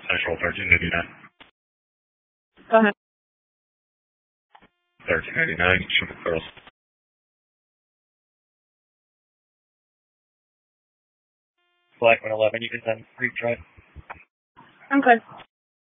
Central 1389. Go ahead. 1389, shoot the girls. Black 111, you can send retry. Okay.